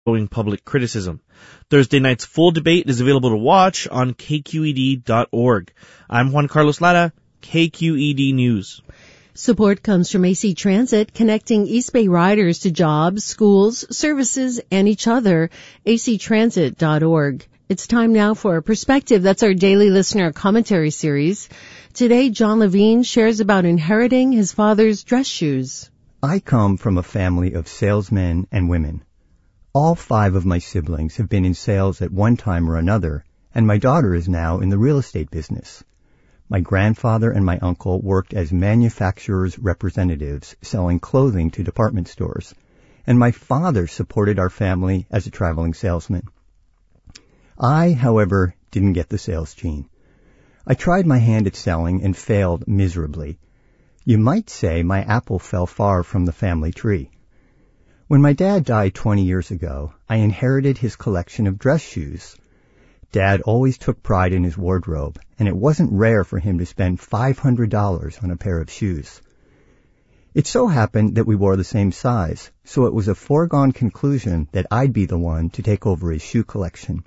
ongoing public criticism. Thursday night's full debate is available to watch on kqed.org. I'm Juan Carlos Lara, KQED News. Support comes from AC Transit, connecting East Bay riders to jobs, schools, services, and each other. actransit.org. It's time now for Perspective. That's our daily listener commentary series. Today, John Levine shares about inheriting his father's dress shoes. I come from a family of salesmen and women. All 5 of my siblings have been in sales at one time or another, and my daughter is now in the real estate business. My grandfather and my uncle worked as manufacturers' representatives selling clothing to department stores, and my father supported our family as a traveling salesman. I, however, didn't get the sales gene. I tried my hand at selling and failed miserably. You might say my apple fell far from the family tree. When my dad died 20 years ago, I inherited his collection of dress shoes. Dad always took pride in his wardrobe, and it wasn't rare for him to spend $500 on a pair of shoes. It so happened that we wore the same size, so it was a foregone conclusion that I'd be the one to take over his shoe collection.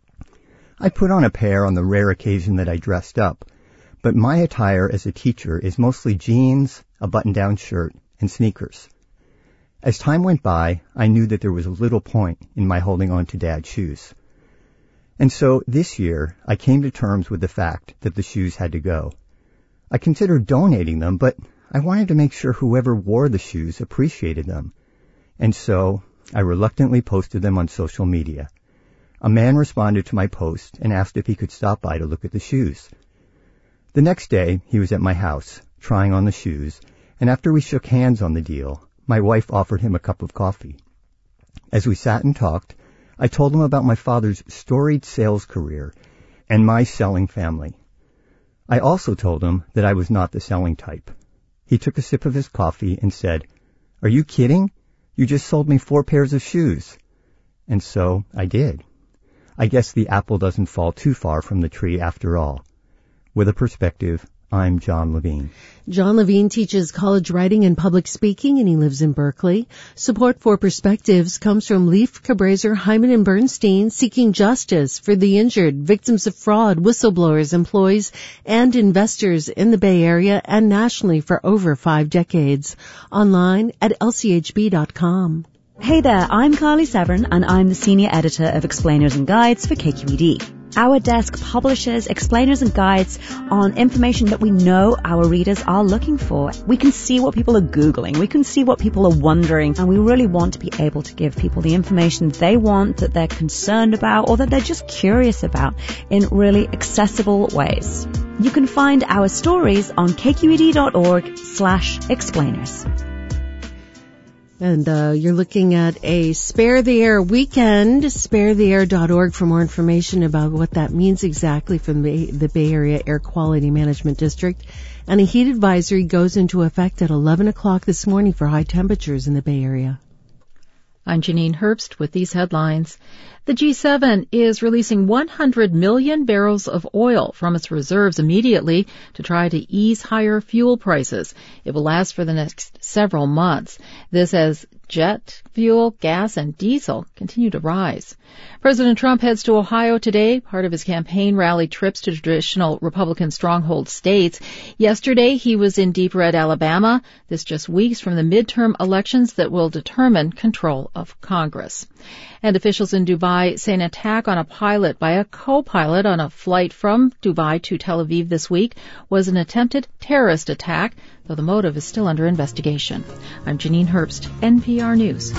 I put on a pair on the rare occasion that I dressed up, but my attire as a teacher is mostly jeans, a button-down shirt, and sneakers. As time went by, I knew that there was little point in my holding on to Dad's shoes. And so this year, I came to terms with the fact that the shoes had to go. I considered donating them, but I wanted to make sure whoever wore the shoes appreciated them. And so I reluctantly posted them on social media. A man responded to my post and asked if he could stop by to look at the shoes. The next day, he was at my house, trying on the shoes, and after we shook hands on the deal, my wife offered him a cup of coffee. As we sat and talked, I told him about my father's storied sales career and my selling family. I also told him that I was not the selling type. He took a sip of his coffee and said, "Are you kidding? You just sold me 4 pairs of shoes." And so I did. I guess the apple doesn't fall too far from the tree after all. With a perspective, I'm John Levine. John Levine teaches college writing and public speaking, and he lives in Berkeley. Support for Perspectives comes from Leif Cabraser, Hyman and Bernstein, seeking justice for the injured, victims of fraud, whistleblowers, employees, and investors in the Bay Area and nationally for over 5 decades. Online at lchb.com. Hey there, I'm Carly Severin, and I'm the Senior Editor of Explainers and Guides for KQED. Our desk publishes explainers and guides on information that we know our readers are looking for. We can see what people are Googling, we can see what people are wondering, and we really want to be able to give people the information they want, that they're concerned about, or that they're just curious about in really accessible ways. You can find our stories on kqed.org/explainers. And you're looking at a Spare the Air weekend, sparetheair.org for more information about what that means exactly from the Bay Area Air Quality Management District. And a heat advisory goes into effect at 11 o'clock this morning for high temperatures in the Bay Area. I'm Janine Herbst with these headlines. The G7 is releasing 100 million barrels of oil from its reserves immediately to try to ease higher fuel prices. It will last for the next several months. This as jet fuel, gas, and diesel continue to rise. President Trump heads to Ohio today, part of his campaign rally trips to traditional Republican stronghold states. Yesterday, he was in Deep Red, Alabama. This just weeks from the midterm elections that will determine control of Congress. And officials in Dubai say an attack on a pilot by a co-pilot on a flight from Dubai to Tel Aviv this week was an attempted terrorist attack, though the motive is still under investigation. I'm Janine Herbst, NPR News.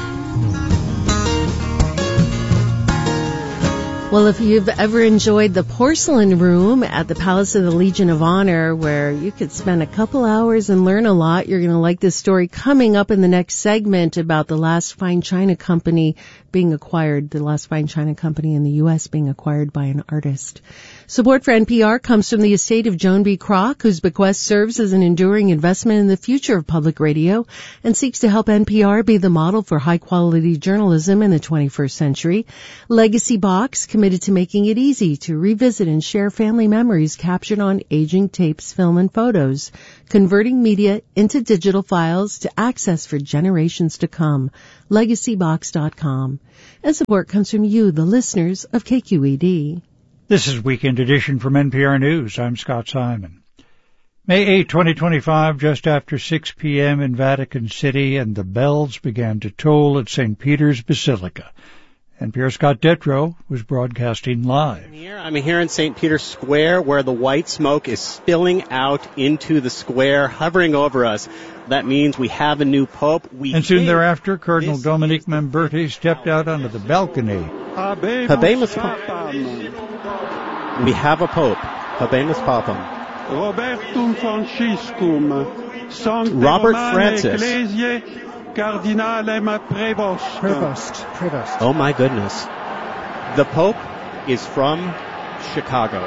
Well, if you've ever enjoyed the porcelain room at the Palace of the Legion of Honor, where you could spend a couple hours and learn a lot, you're going to like this story coming up in the next segment about the last fine china company being acquired, the last fine china company in the U.S. being acquired by an artist. Support for NPR comes from the estate of Joan B. Kroc, whose bequest serves as an enduring investment in the future of public radio and seeks to help NPR be the model for high-quality journalism in the 21st century. Legacy Box committed to making it easy to revisit and share family memories captured on aging tapes, film, and photos, converting media into digital files to access for generations to come. LegacyBox.com. And support comes from you, the listeners of KQED. This is Weekend Edition from NPR News. I'm Scott Simon. May 8, 2025, just after 6 p.m. in Vatican City, and the bells began to toll at St. Peter's Basilica. NPR's Scott Detrow was broadcasting live. I'm here in St. Peter's Square, where the white smoke is spilling out into the square, hovering over us. That means we have a new pope. And soon thereafter, Cardinal Dominique Mamberti stepped out onto the balcony. Habemus Papam. We have a pope. Habemus Papam. Robertum Franciscum, Robert Francis. Prevost. Oh my goodness. The Pope is from Chicago.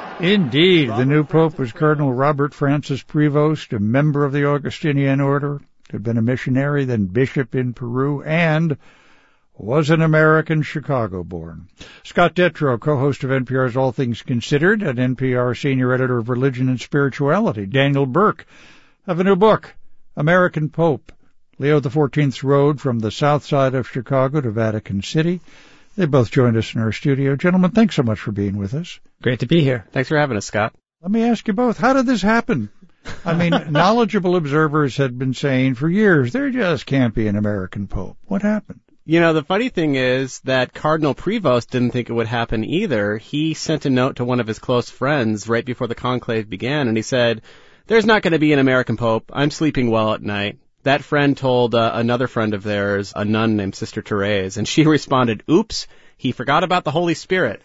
Indeed, the new Pope was Cardinal Robert Francis Prevost, a member of the Augustinian Order, had been a missionary, then bishop in Peru, and was an American Chicago-born. Scott Detrow, co-host of NPR's All Things Considered, and NPR senior editor of Religion and Spirituality, Daniel Burke, have a new book, American Pope, Leo XIV's Road from the South Side of Chicago to Vatican City. They both joined us in our studio. Gentlemen, thanks so much for being with us. Great to be here. Thanks for having us, Scott. Let me ask you both, how did this happen? I mean, knowledgeable observers had been saying for years, there just can't be an American Pope. What happened? You know, the funny thing is that Cardinal Prevost didn't think it would happen either. He sent a note to one of his close friends right before the conclave began, and he said, "There's not going to be an American Pope. I'm sleeping well at night." That friend told another friend of theirs, a nun named Sister Therese, and she responded, "Oops, he forgot about the Holy Spirit."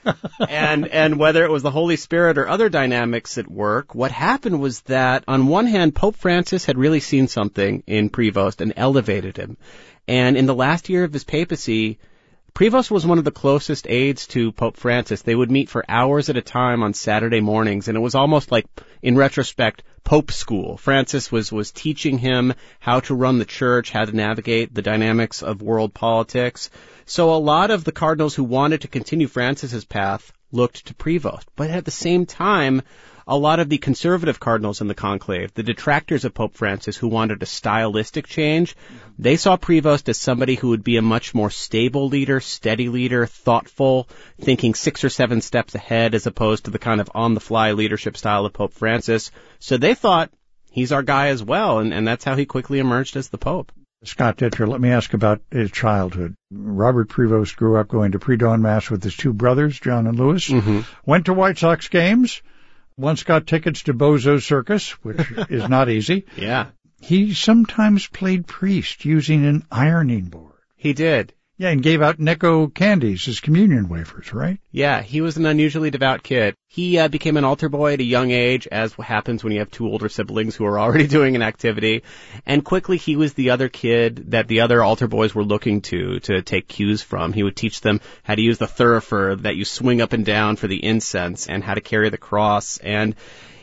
and whether it was the Holy Spirit or other dynamics at work, what happened was that, on one hand, Pope Francis had really seen something in Prevost and elevated him. And in the last year of his papacy, Prevost was one of the closest aides to Pope Francis. They would meet for hours at a time on Saturday mornings, and it was almost like, in retrospect, Pope school. Francis was teaching him how to run the church, how to navigate the dynamics of world politics. So a lot of the cardinals who wanted to continue Francis's path looked to Prevost. But at the same time, a lot of the conservative cardinals in the conclave, the detractors of Pope Francis who wanted a stylistic change, they saw Prevost as somebody who would be a much more stable leader, steady leader, thoughtful, thinking 6 or 7 steps ahead as opposed to the kind of on-the-fly leadership style of Pope Francis. So they thought, he's our guy as well, and that's how he quickly emerged as the Pope. Scott Detrow, let me ask about his childhood. Robert Prevost grew up going to pre-dawn mass with his 2 brothers, John and Louis, went to White Sox games, once got tickets to Bozo's Circus, which is not easy. Yeah. He sometimes played priest using an ironing board. He did. Yeah, and gave out Necco candies as communion wafers, right? Yeah, he was an unusually devout kid. He became an altar boy at a young age, as happens when you have 2 older siblings who are already doing an activity. And quickly he was the other kid that the other altar boys were looking to take cues from. He would teach them how to use the thurifer that you swing up and down for the incense and how to carry the cross. And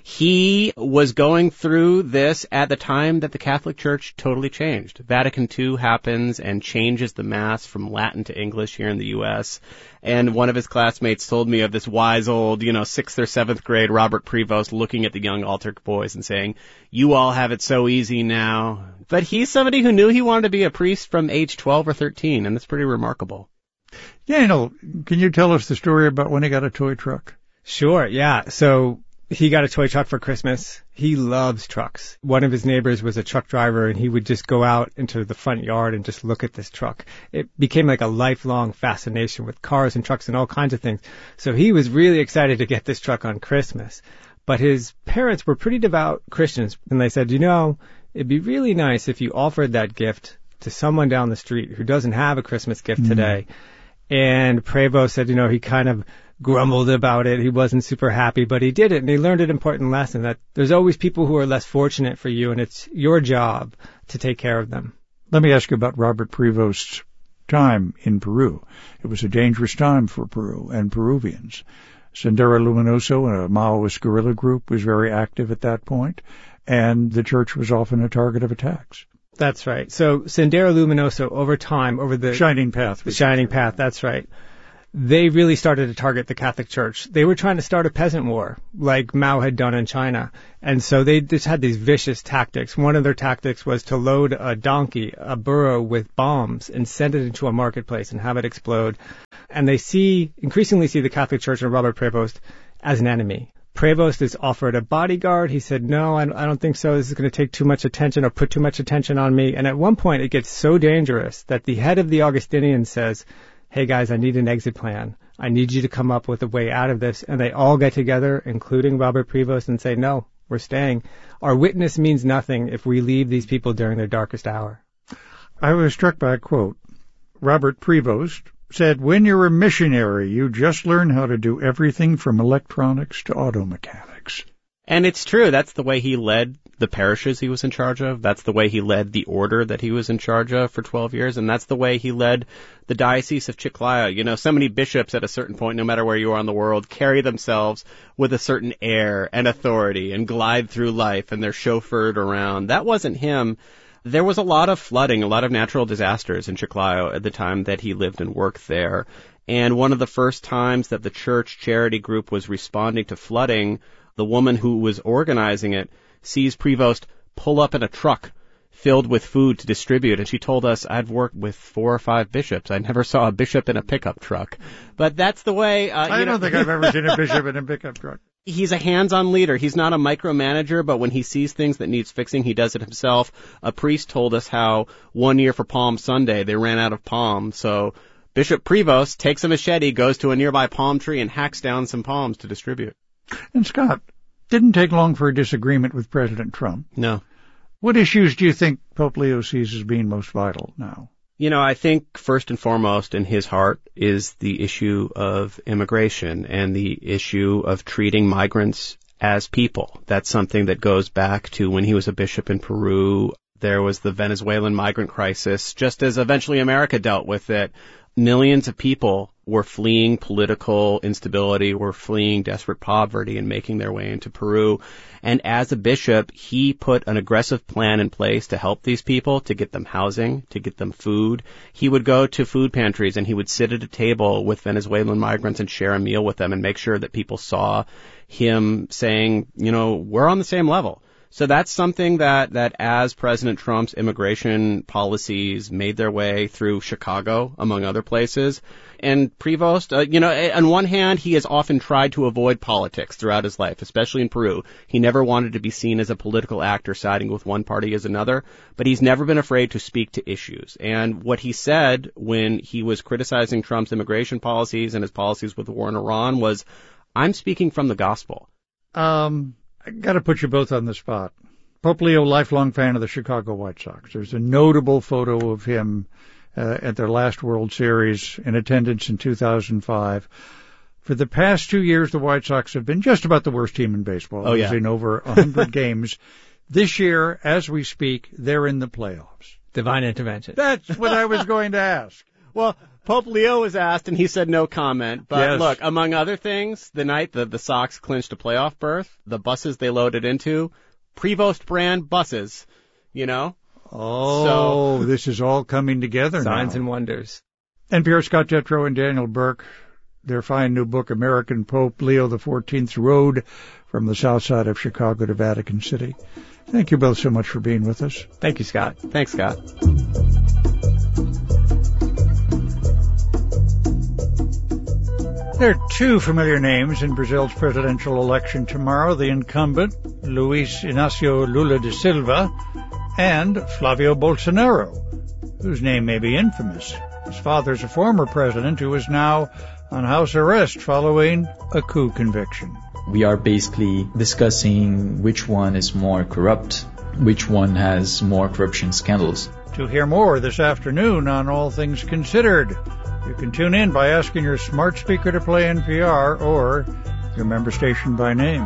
he was going through this at the time that the Catholic Church totally changed. Vatican II happens and changes the Mass from Latin to English here in the U.S. And one of his classmates told me of this wise old, 6th or 7th grade Robert Prevost looking at the young altar boys and saying, "You all have it so easy now." But he's somebody who knew he wanted to be a priest from age 12 or 13, and that's pretty remarkable. Daniel, can you tell us the story about when he got a toy truck? Sure, yeah. So he got a toy truck for Christmas. He loves trucks. One of his neighbors was a truck driver, and he would just go out into the front yard and just look at this truck. It became like a lifelong fascination with cars and trucks and all kinds of things. So he was really excited to get this truck on Christmas. But his parents were pretty devout Christians, and they said, it'd be really nice if you offered that gift to someone down the street who doesn't have a Christmas gift today. And Prevost said, he kind of grumbled about it. He wasn't super happy, but he did it, and he learned an important lesson that there's always people who are less fortunate for you, and it's your job to take care of them. Let me ask you about Robert Prevost's time in Peru. It was a dangerous time for Peru and Peruvians. Sendero Luminoso, a Maoist guerrilla group, was very active at that point, and the church was often a target of attacks. That's right. So Sendero Luminoso, over time, over the Shining Path. The Shining Path, that's right. they really started to target the Catholic Church. They were trying to start a peasant war, like Mao had done in China. And so they just had these vicious tactics. One of their tactics was to load a donkey, a burro, with bombs and send it into a marketplace and have it explode. And they increasingly see the Catholic Church and Robert Prevost as an enemy. Prevost is offered a bodyguard. He said, no, I don't think so. This is going to take too much attention or put too much attention on me. And at one point, it gets so dangerous that the head of the Augustinians says, hey, guys, I need an exit plan. I need you to come up with a way out of this. And they all get together, including Robert Prevost, and say, no, we're staying. Our witness means nothing if we leave these people during their darkest hour. I was struck by a quote. Robert Prevost said, when you're a missionary, you just learn how to do everything from electronics to auto mechanics. And it's true. That's the way he led the parishes he was in charge of. That's the way he led the order that he was in charge of for 12 years. And that's the way he led the Diocese of Chiclayo. You know, so many bishops at a certain point, no matter where you are in the world, carry themselves with a certain air and authority and glide through life, and they're chauffeured around. That wasn't him. There was a lot of flooding, a lot of natural disasters in Chiclayo at the time that he lived and worked there. And one of the first times that the church charity group was responding to flooding, the woman who was organizing it sees Prevost pull up in a truck filled with food to distribute. And she told us, I've worked with 4 or 5 bishops. I never saw a bishop in a pickup truck. But that's the way... I don't think I've ever seen a bishop in a pickup truck. He's a hands-on leader. He's not a micromanager, but when he sees things that needs fixing, he does it himself. A priest told us how one year for Palm Sunday, they ran out of palm. So Bishop Prevost takes a machete, goes to a nearby palm tree, and hacks down some palms to distribute. And Scott, didn't take long for a disagreement with President Trump. No. What issues do you think Pope Leo sees as being most vital now? You know, I think first and foremost in his heart is the issue of immigration and the issue of treating migrants as people. That's something that goes back to when he was a bishop in Peru. There was the Venezuelan migrant crisis, just as eventually America dealt with it. Millions of people were fleeing political instability, were fleeing desperate poverty and making their way into Peru. And as a bishop, he put an aggressive plan in place to help these people, to get them housing, to get them food. He would go to food pantries and he would sit at a table with Venezuelan migrants and share a meal with them and make sure that people saw him saying, you know, we're on the same level. So that's something that as President Trump's immigration policies made their way through Chicago, among other places, and Prevost, on one hand, he has often tried to avoid politics throughout his life, especially in Peru. He never wanted to be seen as a political actor siding with one party as another, but he's never been afraid to speak to issues. And what he said when he was criticizing Trump's immigration policies and his policies with the war in Iran was, I'm speaking from the gospel. I got to put you both on the spot. Pope Leo, lifelong fan of the Chicago White Sox. There's a notable photo of him at their last World Series in attendance in 2005. For the past 2 years, the White Sox have been just about the worst team in baseball. Oh, yeah. In over 100 games. This year, as we speak, they're in the playoffs. Divine intervention. That's what I was going to ask. Well, Pope Leo was asked, and he said no comment. But yes. Look, among other things, the night the Sox clinched a playoff berth, the buses they loaded into, Prevost brand buses, you know? Oh, so, this is all coming together now. Signs and wonders. NPR Scott Jetro and Daniel Burke, their fine new book, American Pope Leo XIV's Road from the South Side of Chicago to Vatican City. Thank you both so much for being with us. Thank you, Scott. Thanks, Scott. There are 2 familiar names in Brazil's presidential election tomorrow, the incumbent, Luiz Inácio Lula da Silva, and Flavio Bolsonaro, whose name may be infamous. His father's a former president who is now on house arrest following a coup conviction. We are basically discussing which one is more corrupt, which one has more corruption scandals. To hear more this afternoon on All Things Considered, you can tune in by asking your smart speaker to play NPR or your member station by name.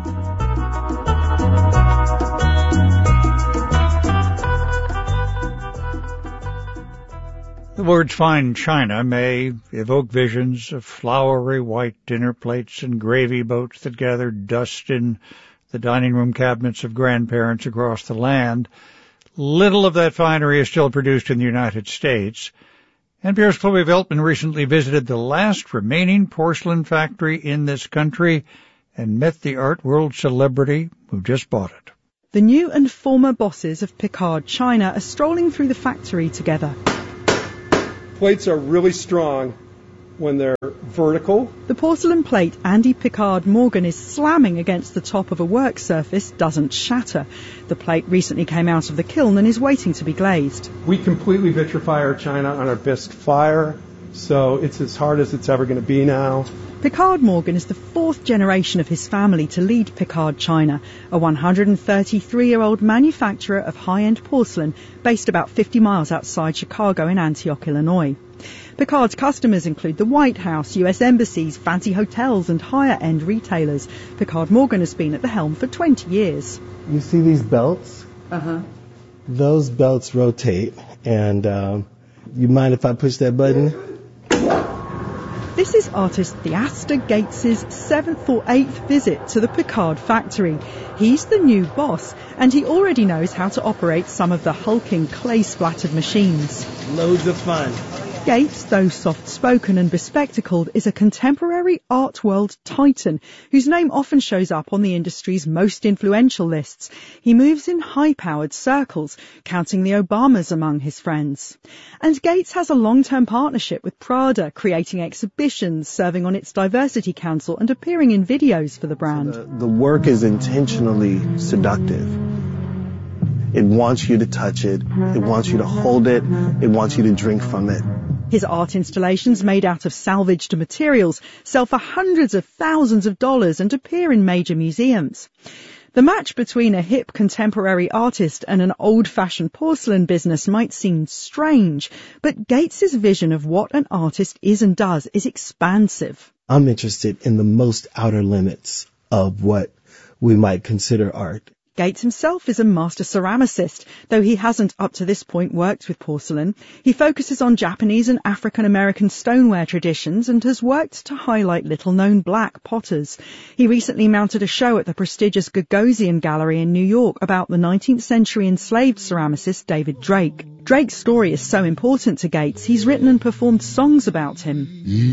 The words fine china may evoke visions of flowery white dinner plates and gravy boats that gather dust in the dining room cabinets of grandparents across the land. Little of that finery is still produced in the United States, NPR's Chloe Veltman recently visited the last remaining porcelain factory in this country and met the art world celebrity who just bought it. The new and former bosses of Picard China are strolling through the factory together. Plates are really strong when they're vertical. The porcelain plate Andy Picard Morgan is slamming against the top of a work surface doesn't shatter. The plate recently came out of the kiln and is waiting to be glazed. We completely vitrify our china on our bisque fire, so it's as hard as it's ever going to be now. Picard Morgan is the fourth generation of his family to lead Picard China, a 133-year-old manufacturer of high-end porcelain based about 50 miles outside Chicago in Antioch, Illinois. Picard's customers include the White House, US embassies, fancy hotels and higher-end retailers. Picard Morgan has been at the helm for 20 years. You see these belts? Uh-huh. Those belts rotate, and you mind if I push that button? This is artist Theaster Gates's 7th or 8th visit to the Picard factory. He's the new boss, and he already knows how to operate some of the hulking clay-splattered machines. Loads of fun. Gates, though soft-spoken and bespectacled, is a contemporary art world titan whose name often shows up on the industry's most influential lists. He moves in high-powered circles, counting the Obamas among his friends. And Gates has a long-term partnership with Prada, creating exhibitions, serving on its diversity council and appearing in videos for the brand. The work is intentionally seductive. It wants you to touch it. It wants you to hold it. It wants you to drink from it. His art installations, made out of salvaged materials, sell for hundreds of thousands of dollars and appear in major museums. The match between a hip contemporary artist and an old-fashioned porcelain business might seem strange, but Gates's vision of what an artist is and does is expansive. I'm interested in the most outer limits of what we might consider art. Gates himself is a master ceramicist, though he hasn't up to this point worked with porcelain. He focuses on Japanese and African-American stoneware traditions and has worked to highlight little-known black potters. He recently mounted a show at the prestigious Gagosian Gallery in New York about the 19th century enslaved ceramicist David Drake. Drake's story is so important to Gates, he's written and performed songs about him.